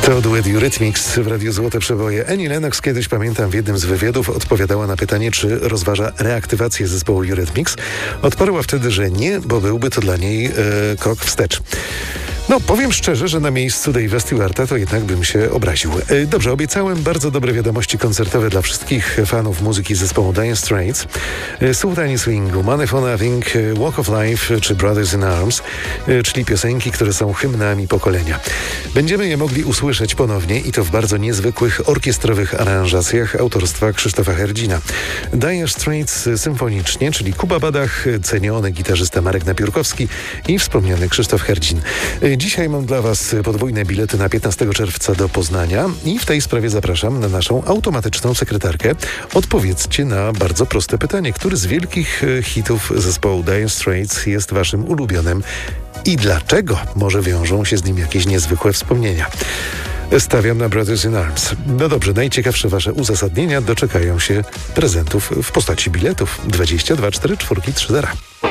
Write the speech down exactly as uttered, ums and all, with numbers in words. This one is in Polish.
To duet Eurythmics w Radiu Złote Przeboje. Annie Lennox kiedyś, pamiętam, w jednym z wywiadów odpowiadała na pytanie, czy rozważa reaktywację zespołu Eurythmics. Odparła wtedy, że nie, bo byłby to dla niej e, krok wstecz. No, powiem szczerze, że na miejscu Dave'a Stewarta to jednak bym się obraził. E, dobrze, obiecałem bardzo dobre wiadomości koncertowe dla wszystkich fanów muzyki zespołu Dire Straits. E, Sultani Swingu, Money for Nothing, Walk of Life czy Brothers in Arms, e, czyli piosenki, które są hymnami pokolenia. Będziemy je mogli usłyszeć ponownie i to w bardzo niezwykłych orkiestrowych aranżacjach autorstwa Krzysztofa Herdzina. Dire Straits symfonicznie, czyli Kuba Badach, ceniony gitarzysta Marek Napiórkowski i wspomniany Krzysztof Herdzin. Dzisiaj mam dla Was podwójne bilety na piętnastego czerwca do Poznania i w tej sprawie zapraszam na naszą automatyczną sekretarkę. Odpowiedzcie na bardzo proste pytanie. Który z wielkich hitów zespołu Dire Straits jest Waszym ulubionym i dlaczego? Może wiążą się z nim jakieś niezwykłe wspomnienia. Stawiam na Brothers in Arms. No dobrze, najciekawsze Wasze uzasadnienia doczekają się prezentów w postaci biletów. dwadzieścia dwa czterdzieści cztery trzy zero.